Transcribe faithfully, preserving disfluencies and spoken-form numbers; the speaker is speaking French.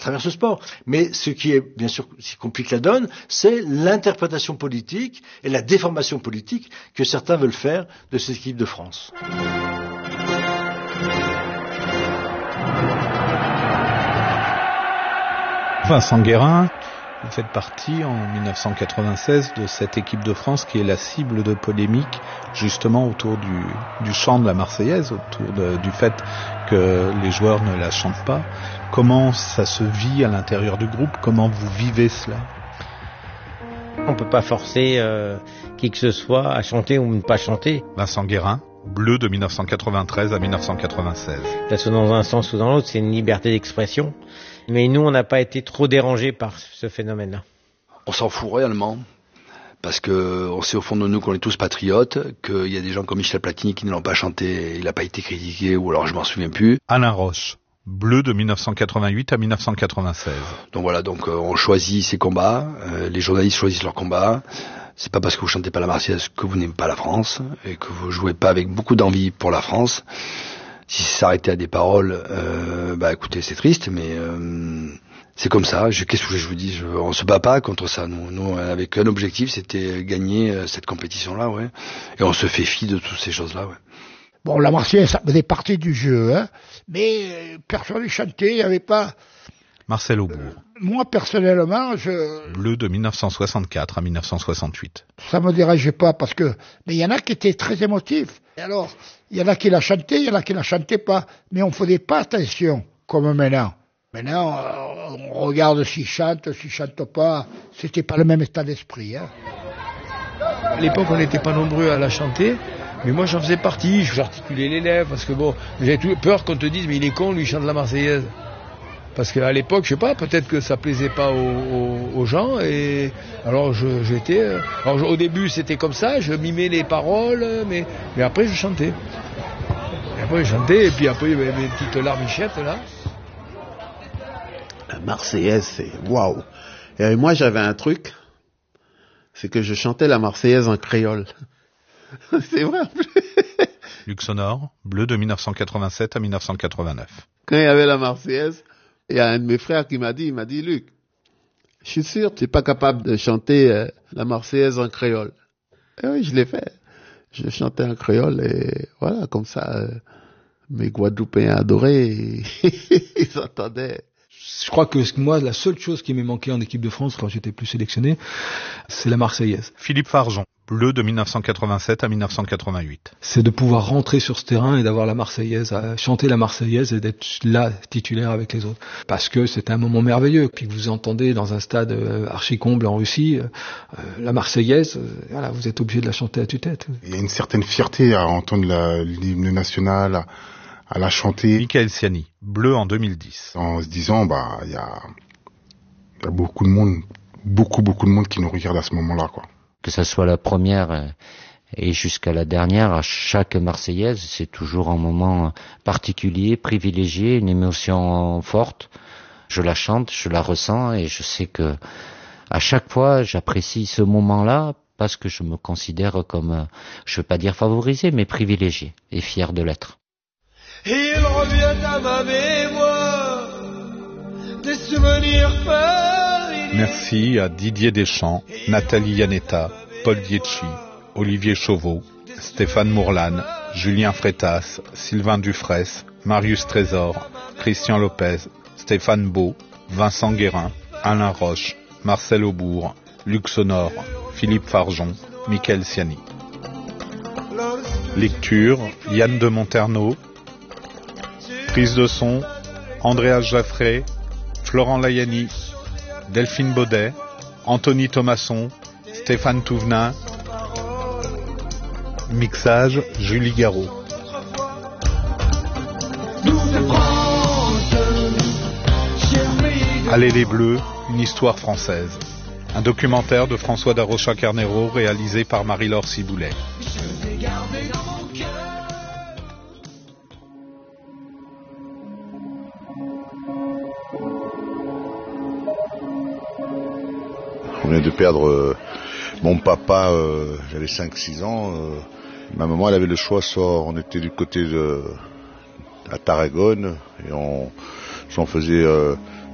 travers ce sport. Mais ce qui est, bien sûr, ce qui complique la donne, c'est l'interprétation politique et la déformation politique que certains veulent faire de cette équipe de France. Vincent Guérin, vous faites partie en mille neuf cent quatre-vingt-seize de cette équipe de France qui est la cible de polémiques justement autour du, du chant de la Marseillaise, autour de, du fait que les joueurs ne la chantent pas. Comment ça se vit à l'intérieur du groupe? Comment vous vivez cela? On ne peut pas forcer euh, qui que ce soit à chanter ou ne pas chanter. Vincent Guérin, Bleu de mille neuf cent quatre-vingt-treize à mille neuf cent quatre-vingt-seize. Ça soit dans un sens ou dans l'autre, c'est une liberté d'expression. Mais nous, on n'a pas été trop dérangés par ce phénomène-là. On s'en fout réellement, parce que on sait au fond de nous qu'on est tous patriotes, qu'il y a des gens comme Michel Platini qui ne l'ont pas chanté, il n'a pas été critiqué, ou alors je m'en souviens plus. Alain Roche, Bleu de mille neuf cent quatre-vingt-huit à mille neuf cent quatre-vingt-seize. Donc voilà, donc euh, on choisit ses combats, euh, les journalistes choisissent leurs combats. C'est pas parce que vous chantez pas la Marseillaise que vous n'aimez pas la France, et que vous jouez pas avec beaucoup d'envie pour la France. Si c'est s'arrêter à des paroles, euh, bah écoutez, c'est triste, mais euh, c'est comme ça. Je, qu'est-ce que je vous dis je, On se bat pas contre ça. Nous, nous, avec un objectif, c'était gagner euh, cette compétition-là, ouais. Et on se fait fi de toutes ces choses-là, ouais. Bon, la Marseillaise, ça faisait partie du jeu, hein. Mais euh, personne ne chantait, il n'y avait pas. Marcel Aubourg. Euh, moi, personnellement, je. Bleu de mille neuf cent soixante-quatre à mille neuf cent soixante-huit. Ça me dérangeait pas parce que, mais il y en a qui étaient très émotifs. Et alors, il y en a qui la chantaient, il y en a qui la chantaient pas. Mais on faisait pas attention, comme maintenant. Maintenant, on regarde s'ils chantent, s'ils chantent pas. C'était pas le même état d'esprit, hein. À l'époque, on n'était pas nombreux à la chanter. Mais moi, j'en faisais partie. J'articulais les lèvres parce que bon, j'avais tout peur qu'on te dise, mais il est con, lui, il chante la Marseillaise. Parce qu'à l'époque, je sais pas, peut-être que ça plaisait pas aux, aux, aux gens, et alors je, j'étais, alors je, au début c'était comme ça, je mimais les paroles, mais, mais après je chantais. Et après je chantais, et puis après il y avait mes petites larmichettes là. La Marseillaise, c'est waouh. Et moi j'avais un truc, c'est que je chantais la Marseillaise en créole. C'est vrai. Luxonor, Bleu de mille neuf cent quatre-vingt-sept à mille neuf cent quatre-vingt-neuf. Quand il y avait la Marseillaise, il y a un de mes frères qui m'a dit, il m'a dit, Luc, je suis sûr que tu n'es pas capable de chanter euh, la Marseillaise en créole. Et oui, je l'ai fait. Je chantais en créole et voilà, comme ça, euh, mes Guadeloupéens adorés, ils entendaient. Je crois que moi, la seule chose qui m'est manquée en équipe de France quand j'étais plus sélectionné, c'est la Marseillaise. Philippe Farjon, Bleu de mille neuf cent quatre-vingt-sept à mille neuf cent quatre-vingt-huit. C'est de pouvoir rentrer sur ce terrain et d'avoir la Marseillaise, à chanter la Marseillaise et d'être là, titulaire avec les autres. Parce que c'est un moment merveilleux. Puis que vous entendez dans un stade euh, archi-comble en Russie, euh, la Marseillaise, euh, voilà, vous êtes obligé de la chanter à tue-tête. Il y a une certaine fierté à entendre la, l'hymne national, à, à la chanter. Michael Siani, Bleu en deux mille dix. En se disant, bah, il y a, il y a beaucoup de monde, beaucoup, beaucoup de monde qui nous regarde à ce moment-là, quoi. Que ça soit la première et jusqu'à la dernière, à chaque Marseillaise, c'est toujours un moment particulier, privilégié, une émotion forte. Je la chante, je la ressens et je sais que à chaque fois, j'apprécie ce moment-là parce que je me considère comme, je ne veux pas dire favorisé, mais privilégié et fier de l'être. Il revient à ma mémoire des souvenirs faits. Merci à Didier Deschamps, Nathalie Yanetta, Paul Dietschi, Olivier Chauveau, Stéphane Mourlan, Julien Freitas, Sylvain Dufresne, Marius Trésor, Christian Lopez, Stéphane Beau, Vincent Guérin, Alain Roche, Marcel Aubourg, Luxonor, Philippe Farjon, Michael Siani. Lecture, Yann de Monterneau. Prise de son, Andréas Jaffré, Florent Layani, Delphine Baudet, Anthony Thomasson, Stéphane Touvenin. Mixage, Julie Garot. Allez les Bleus, une histoire française. Un documentaire de François Darocha-Carnero réalisé par Marie-Laure Ciboulet. On vient de perdre euh, mon papa, euh, j'avais cinq six ans. Euh, ma maman, elle avait le choix, soit on était du côté de à Tarragone et on, soit on faisait euh,